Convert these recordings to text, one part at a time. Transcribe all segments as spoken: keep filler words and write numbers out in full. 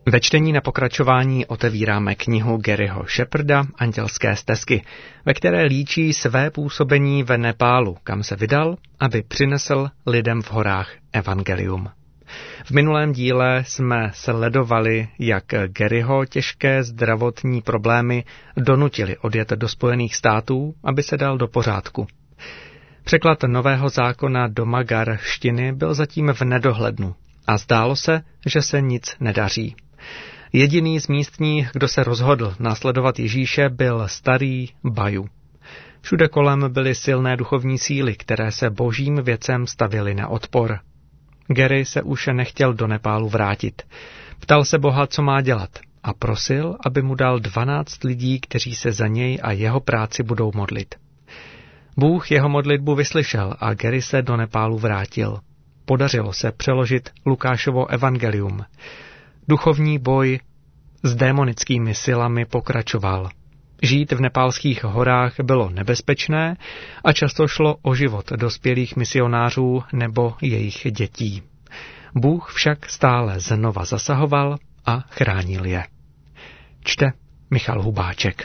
Ve čtení na pokračování otevíráme knihu Garyho Sheparda Andělské stezky, ve které líčí své působení ve Nepálu, kam se vydal, aby přinesl lidem v horách evangelium. V minulém díle jsme sledovali, jak Garyho těžké zdravotní problémy donutili odjet do Spojených států, aby se dal do pořádku. Překlad Nového zákona do magarštiny byl zatím v nedohlednu a zdálo se, že se nic nedaří. Jediný z místních, kdo se rozhodl následovat Ježíše, byl starý Baju. Všude kolem byly silné duchovní síly, které se božím věcem stavěly na odpor. Gary se už nechtěl do Nepálu vrátit. Ptal se Boha, co má dělat, a prosil, aby mu dal dvanáct lidí, kteří se za něj a jeho práci budou modlit. Bůh jeho modlitbu vyslyšel a Gary se do Nepálu vrátil. Podařilo se přeložit Lukášovo evangelium. Duchovní boj s démonickými silami pokračoval. Žít v nepálských horách bylo nebezpečné a často šlo o život dospělých misionářů nebo jejich dětí. Bůh však stále znova zasahoval a chránil je. Čte Michal Hubáček.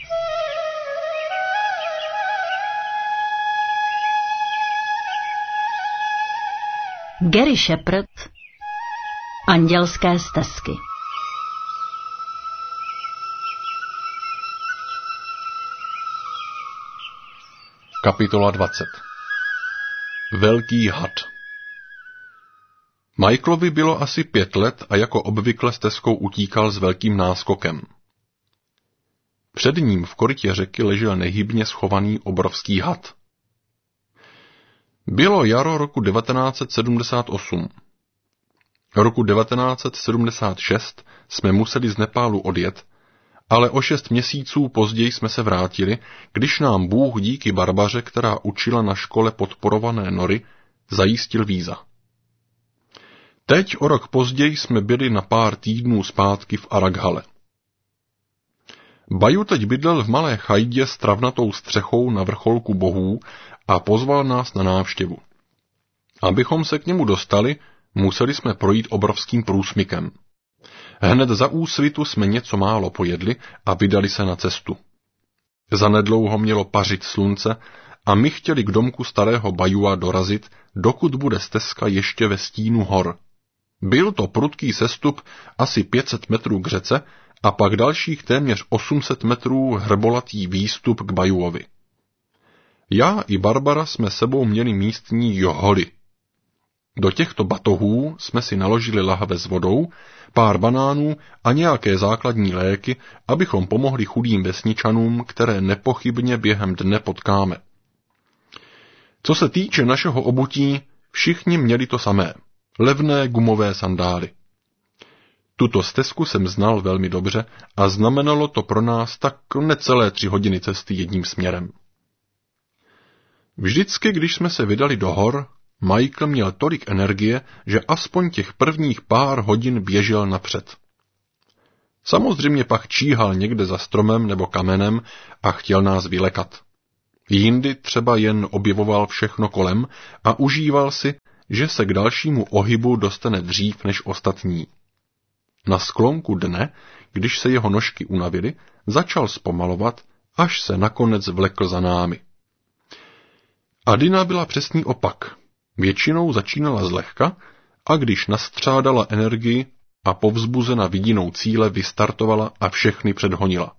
Gary Shepard Andělské stezky. Kapitola dvacet. Velký had. Michaelovi bylo asi pět let a jako obvykle stezkou utíkal s velkým náskokem. Před ním v korytě řeky ležel nehybně schovaný obrovský had. Bylo jaro roku devatenáct set sedmdesát osm. Roku devatenáct set sedmdesát šest jsme museli z Nepálu odjet, ale o šest měsíců později jsme se vrátili, když nám Bůh díky Barbaře, která učila na škole podporované nory, zajistil víza. Teď o rok později jsme byli na pár týdnů zpátky v Araghale. Baju teď bydlel v malé chajdě s travnatou střechou na vrcholku bohů a pozval nás na návštěvu. Abychom se k němu dostali, museli jsme projít obrovským průsmykem. Hned za úsvitu jsme něco málo pojedli a vydali se na cestu. Zanedlouho mělo pařit slunce a my chtěli k domku starého Bajua dorazit, dokud bude stezka ještě ve stínu hor. Byl to prudký sestup asi pět set metrů k řece a pak dalších téměř osm set metrů hrbolatý výstup k Bajuovi. Já i Barbara jsme sebou měli místní joholy. Do těchto batohů jsme si naložili lahve s vodou, pár banánů a nějaké základní léky, abychom pomohli chudým vesničanům, které nepochybně během dne potkáme. Co se týče našeho obutí, všichni měli to samé. Levné gumové sandály. Tuto stezku jsem znal velmi dobře a znamenalo to pro nás tak necelé tři hodiny cesty jedním směrem. Vždycky, když jsme se vydali do hor, Michael měl tolik energie, že aspoň těch prvních pár hodin běžel napřed. Samozřejmě pak číhal někde za stromem nebo kamenem a chtěl nás vylekat. Jindy třeba jen objevoval všechno kolem a užíval si, že se k dalšímu ohybu dostane dřív než ostatní. Na sklonku dne, když se jeho nožky unavily, začal zpomalovat, až se nakonec vlekl za námi. Adina byla přesný opak. Většinou začínala zlehka a když nastřádala energii a povzbuzena vidinou cíle vystartovala a všechny předhonila.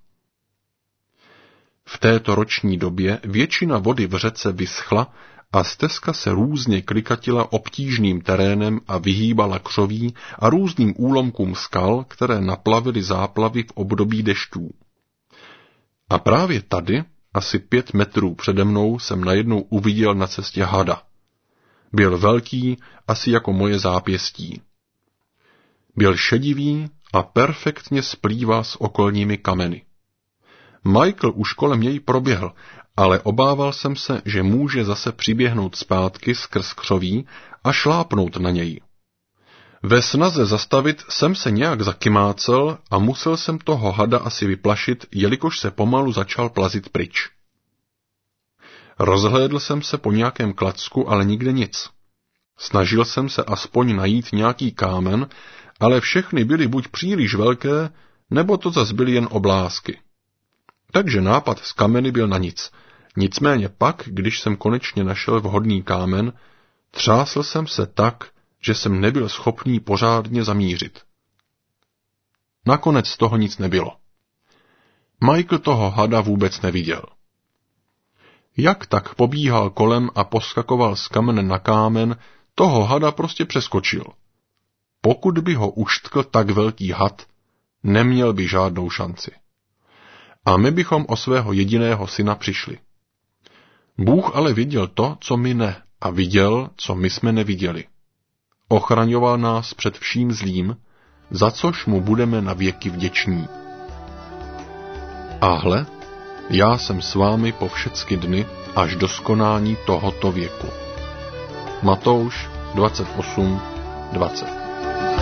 V této roční době většina vody v řece vyschla a stezka se různě klikatila obtížným terénem a vyhýbala křoví a různým úlomkům skal, které naplavily záplavy v období dešťů. A právě tady, asi pět metrů přede mnou, jsem najednou uviděl na cestě hada. Byl velký, asi jako moje zápěstí. Byl šedivý a perfektně splýval s okolními kameny. Michael už kolem něj proběhl, ale obával jsem se, že může zase přiběhnout zpátky skrz křoví a šlápnout na něj. Ve snaze zastavit jsem se nějak zakymácel a musel jsem toho hada asi vyplašit, jelikož se pomalu začal plazit pryč. Rozhlédl jsem se po nějakém klacku, ale nikde nic. Snažil jsem se aspoň najít nějaký kámen, ale všechny byly buď příliš velké, nebo to zas byly jen oblázky. Takže nápad s kameny byl na nic. Nicméně pak, když jsem konečně našel vhodný kámen, třásl jsem se tak, že jsem nebyl schopný pořádně zamířit. Nakonec z toho nic nebylo. Michael toho hada vůbec neviděl. Jak tak pobíhal kolem a poskakoval z kamene na kámen, toho hada prostě přeskočil. Pokud by ho uštkl tak velký had, neměl by žádnou šanci. A my bychom o svého jediného syna přišli. Bůh ale viděl to, co my ne, a viděl, co my jsme neviděli. Ochraňoval nás před vším zlým, za což mu budeme na věky vděční. A hle, já jsem s vámi po všecky dny až do skonání tohoto věku. Matouš dvacet osm dvacet